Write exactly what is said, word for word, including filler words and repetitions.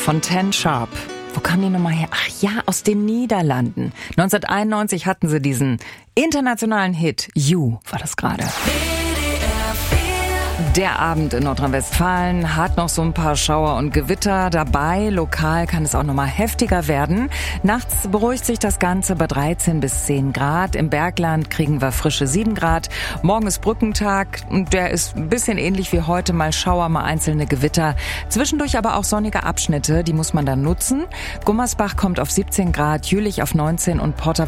von Ten Sharp. Wo kam die nochmal her? Ach ja, aus den Niederlanden. neunzehnhunderteinundneunzig hatten sie diesen internationalen Hit. You war das gerade. Der Abend in Nordrhein-Westfalen hat noch so ein paar Schauer und Gewitter dabei. Lokal kann es auch noch mal heftiger werden. Nachts beruhigt sich das Ganze bei dreizehn bis zehn Grad. Im Bergland kriegen wir frische sieben Grad. Morgen ist Brückentag und der ist ein bisschen ähnlich wie heute. Mal Schauer, mal einzelne Gewitter. Zwischendurch aber auch sonnige Abschnitte, die muss man dann nutzen. Gummersbach kommt auf siebzehn Grad, Jülich auf neunzehn und Porta